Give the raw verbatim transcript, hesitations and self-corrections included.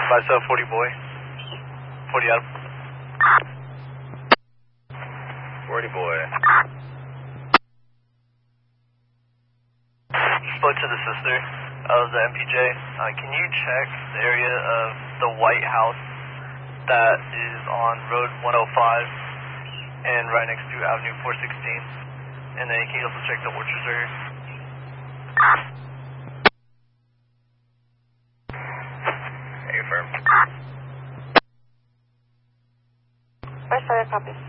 Myself, forty boy. forty Adam. forty boy. Spoke to the sister of the M P J. Uh, can you check the area of the White House that is on Road one oh five and right next to Avenue four sixteen? And then can you also check the Orchards area? Hey, firm. First, sorry, copy.